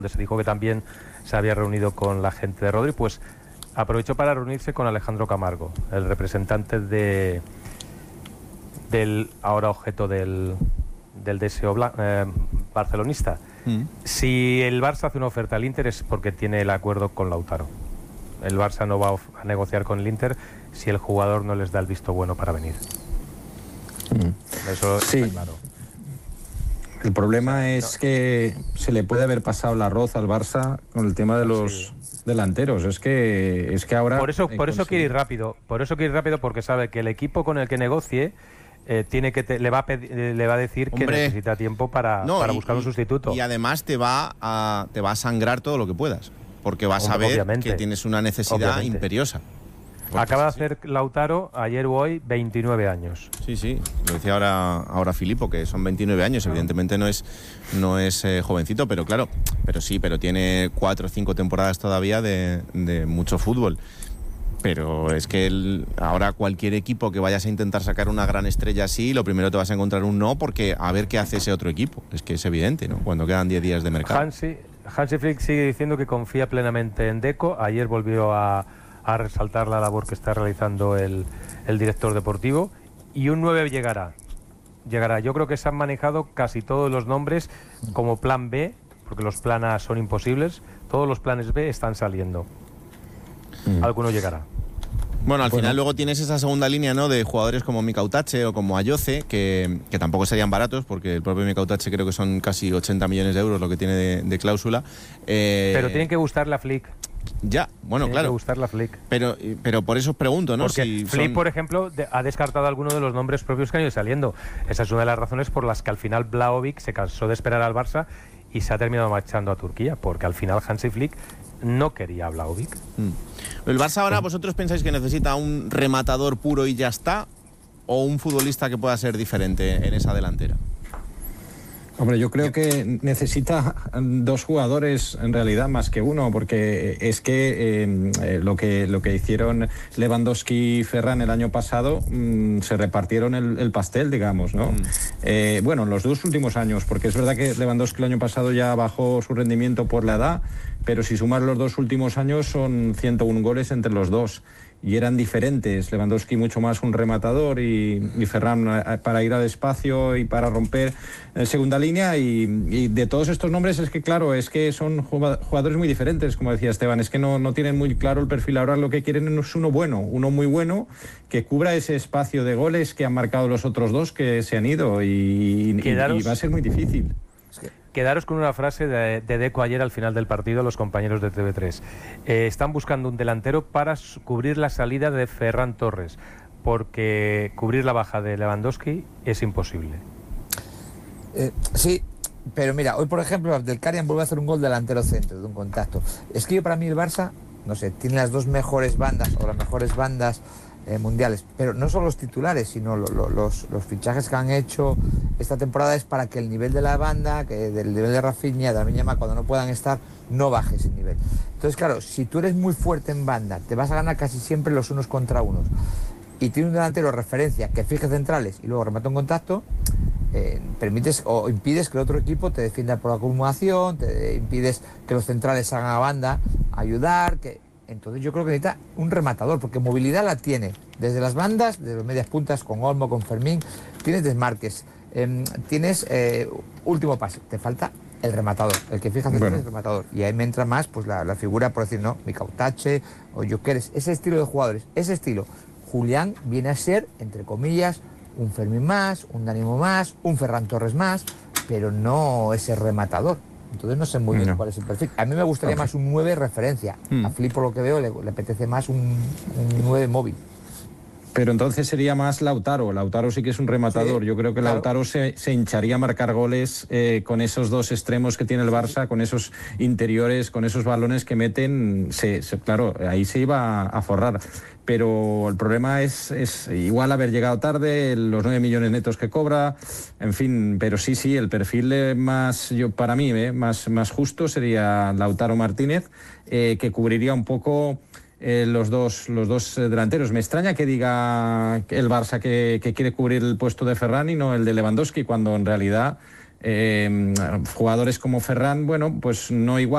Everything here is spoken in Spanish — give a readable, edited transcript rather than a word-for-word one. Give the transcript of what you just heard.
donde se dijo que también se había reunido con la gente de Rodri, pues aprovechó para reunirse con Alejandro Camargo, el representante del ahora objeto del deseo barcelonista. Si el Barça hace una oferta al Inter es porque tiene el acuerdo con Lautaro. El Barça no va a negociar con el Inter si el jugador no les da el visto bueno para venir. Eso sí. está claro. El problema es que se le puede haber pasado el arroz al Barça con el tema de los delanteros. Es que ahora... Por eso quiere ir rápido. Por eso quiere ir rápido, porque sabe que el equipo con el que negocie le va a decir que necesita tiempo para buscar un sustituto. Y además te va a sangrar todo lo que puedas, porque vas a ver que tienes una necesidad imperiosa. Acaba de hacer Lautaro ayer o hoy 29 años. Sí, lo decía ahora Filipo, que son 29 años, evidentemente no es jovencito, pero claro, pero tiene 4 o 5 temporadas todavía de mucho fútbol. Pero es que ahora cualquier equipo que vayas a intentar sacar una gran estrella así, lo primero te vas a encontrar un no, porque a ver qué hace ese otro equipo. Es que es evidente, ¿no? Cuando quedan 10 días de mercado. Hansi Flick sigue diciendo que confía plenamente en Deco. Ayer volvió a resaltar la labor que está realizando el director deportivo, y un 9 llegará. Yo creo que se han manejado casi todos los nombres como plan B, porque los plan A son imposibles. Todos los planes B están saliendo. Alguno llegará. Bueno, al final luego tienes esa segunda línea, ¿no?, de jugadores como Mika Utache o como Ayoce, que tampoco serían baratos, porque el propio Mika Utache creo que son casi 80 millones de euros lo que tiene de cláusula. Pero tienen que gustarle a Flick. Ya, bueno, tiene claro. Que gustarle a Flick. Pero por eso os pregunto, ¿no? Porque si Flick, por ejemplo, ha descartado algunos de los nombres propios que han ido saliendo. Esa es una de las razones por las que al final Vlahovic se cansó de esperar al Barça y se ha terminado marchando a Turquía, porque al final Hansi Flick no quería a Vlahovic. ¿El Barça ahora vosotros pensáis que necesita un rematador puro y ya está, o un futbolista que pueda ser diferente en esa delantera? Hombre, yo creo que necesita 2 jugadores en realidad más que uno, porque es que lo que hicieron Lewandowski y Ferran el año pasado, se repartieron el pastel, digamos, ¿no? Bueno, en los 2 últimos años, porque es verdad que Lewandowski el año pasado ya bajó su rendimiento por la edad, pero si sumas los 2 últimos años son 101 goles entre los dos. Y eran diferentes, Lewandowski mucho más un rematador y Ferran para ir al espacio y para romper segunda línea, y de todos estos nombres es que claro, es que son jugadores muy diferentes, como decía Esteban, es que no tienen muy claro el perfil. Ahora lo que quieren es uno muy bueno, que cubra ese espacio de goles que han marcado los otros 2 que se han ido, y va a ser muy difícil. Quedaros con una frase de Deco ayer al final del partido, los compañeros de TV3. Están buscando un delantero para cubrir la salida de Ferran Torres, porque cubrir la baja de Lewandowski es imposible. Sí, pero mira, hoy por ejemplo Abdelkarian vuelve a hacer un gol delantero centro de un contacto. Es que para mí el Barça, no sé, tiene las 2 mejores bandas o las mejores bandas mundiales, pero no solo los titulares, sino los fichajes que han hecho esta temporada es para que el nivel de la banda, que del nivel de Rafinha, de Lamine Yamal, cuando no puedan estar, no baje ese nivel. Entonces, claro, si tú eres muy fuerte en banda, te vas a ganar casi siempre los unos contra unos, y tienes un delantero referencia que fije centrales y luego remata un contacto, permites o impides que el otro equipo te defienda por acumulación, te impides que los centrales hagan a banda, ayudar, entonces yo creo que necesita un rematador, porque movilidad la tiene desde las bandas, desde las medias puntas, con Olmo, con Fermín, tienes desmarques, tienes último pase, te falta el rematador, el que fija el rematador, y ahí me entra más pues la figura, por decir, no, Mika Utache o Gyökeres, ese estilo de jugadores, ese estilo. Julián viene a ser, entre comillas, un Fermín más, un Dánimo más, un Ferran Torres más, pero no ese rematador. Entonces no sé muy bien cuál es el perfil. A mí me gustaría más un 9 referencia. A Flick, por lo que veo, le apetece más un 9 móvil. Pero entonces sería más Lautaro. Lautaro sí que es un rematador. Sí, yo creo que claro, Lautaro se hincharía a marcar goles con esos 2 extremos que tiene el Barça, con esos interiores, con esos balones que meten. Claro, ahí se iba a forrar. Pero el problema es igual haber llegado tarde, los 9 millones netos que cobra, en fin. Pero sí, el perfil para mí, más justo sería Lautaro Martínez, que cubriría un poco los dos delanteros. Me extraña que diga el Barça que quiere cubrir el puesto de Ferran y no el de Lewandowski, cuando en realidad jugadores como Ferran, bueno, pues no igual.